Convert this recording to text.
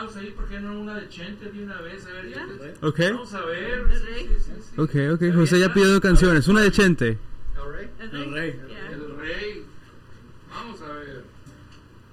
invitados ahí, ¿por qué no una de Chente de una vez? A ver, Ok. vamos a ver. Sí. Ok. José ya pidió 2 canciones. Una de Chente. El rey. El rey. Vamos a ver.